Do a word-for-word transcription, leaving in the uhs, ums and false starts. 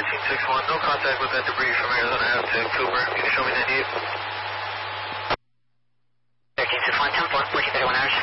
King six one, no contact with that debris from Arizona Ave to Cooper. Can you show me ninety-eight? King six one, ten four, fourteen thirty-one hours.